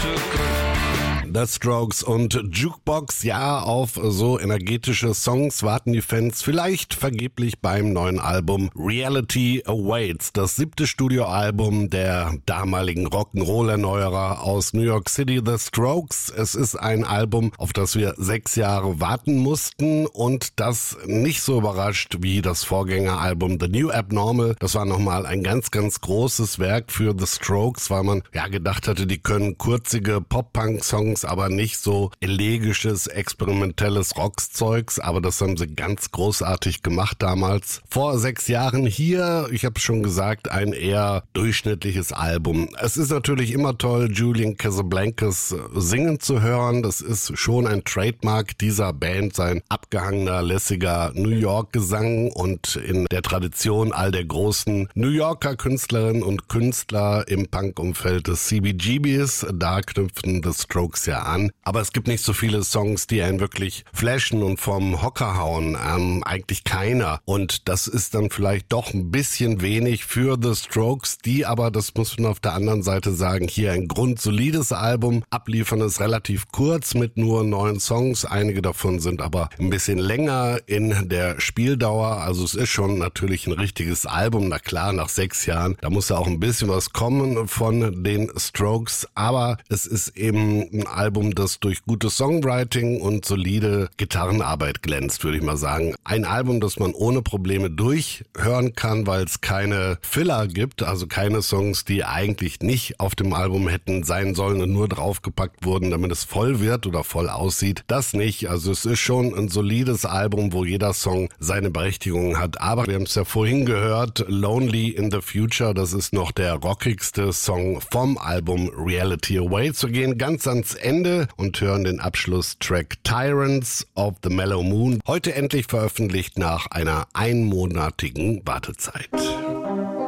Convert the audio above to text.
The Strokes und Jukebox, ja, auf so energetische Songs warten die Fans vielleicht vergeblich beim neuen Album Reality Awaits, das 7. Studioalbum der damaligen Rock'n'Roll-Erneuerer aus New York City, The Strokes. Es ist ein Album, auf das wir 6 Jahre warten mussten und das nicht so überrascht wie das Vorgängeralbum The New Abnormal. Das war nochmal ein ganz, ganz großes Werk für The Strokes, weil man ja gedacht hatte, die können kurzige Pop-Punk-Songs, aber nicht so elegisches, experimentelles Rockzeugs, aber das haben sie ganz großartig gemacht damals. Vor 6 Jahren hier, ich habe schon gesagt, ein eher durchschnittliches Album. Es ist natürlich immer toll, Julian Casablancas singen zu hören. Das ist schon ein Trademark dieser Band, sein abgehangener, lässiger New York-Gesang und in der Tradition all der großen New Yorker Künstlerinnen und Künstler im Punk-Umfeld des CBGBs. Da knüpften The Strokes ja an. Aber es gibt nicht so viele Songs, die einen wirklich flashen und vom Hocker hauen. Eigentlich keiner. Und das ist dann vielleicht doch ein bisschen wenig für The Strokes, die aber, das muss man auf der anderen Seite sagen, hier ein grundsolides Album abliefern, ist relativ kurz mit nur 9 Songs. Einige davon sind aber ein bisschen länger in der Spieldauer. Also es ist schon natürlich ein richtiges Album. Na klar, nach 6 Jahren, da muss ja auch ein bisschen was kommen von den Strokes. Aber es ist eben ein Album, das durch gutes Songwriting und solide Gitarrenarbeit glänzt, würde ich mal sagen. Ein Album, das man ohne Probleme durchhören kann, weil es keine Filler gibt, also keine Songs, die eigentlich nicht auf dem Album hätten sein sollen und nur draufgepackt wurden, damit es voll wird oder voll aussieht. Das nicht. Also es ist schon ein solides Album, wo jeder Song seine Berechtigung hat. Aber wir haben es ja vorhin gehört, Lonely in the Future, das ist noch der rockigste Song vom Album Reality Awaits. Wir gehen ganz ans Ende und hören den Abschlusstrack Tyrants of the Mellow Moon. Heute endlich veröffentlicht nach einer einmonatigen Wartezeit.